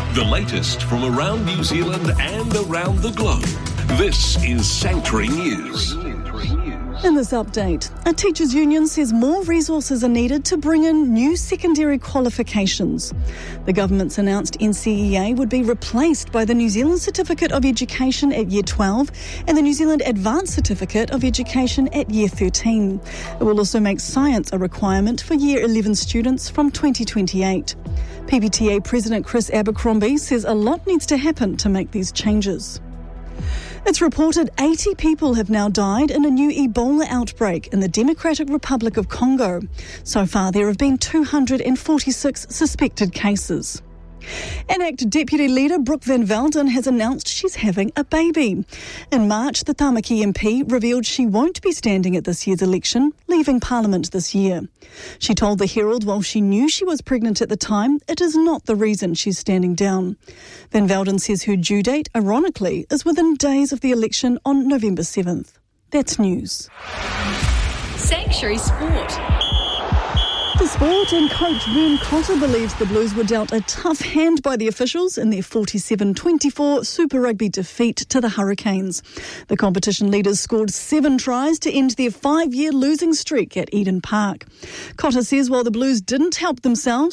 The latest from around New Zealand and around the globe. This is Sanctuary News. In this update, a teachers' union says more resources are needed to bring in new secondary qualifications. The government's announced NCEA would be replaced by the New Zealand Certificate of Education at Year 12 and the New Zealand Advanced Certificate of Education at Year 13. It will also make science a requirement for Year 11 students from 2028. PBTA President Chris Abercrombie says a lot needs to happen to make these changes. It's reported 80 people have now died in a new Ebola outbreak in the Democratic Republic of Congo. So far, there have been 246 suspected cases. And ACT Deputy Leader Brooke Van Velden has announced she's having a baby. In March, the Tamaki MP revealed she won't be standing at this year's election, leaving Parliament this year. She told the Herald while she knew she was pregnant at the time, it is not the reason she's standing down. Van Velden says her due date, ironically, is within days of the election on November 7th. That's news. Sanctuary Sport. The sport, and coach Vern Cotter believes the Blues were dealt a tough hand by the officials in their 47-24 Super Rugby defeat to the Hurricanes. The competition leaders scored 7 tries to end their 5-year losing streak at Eden Park. Cotter says while the Blues didn't help themselves,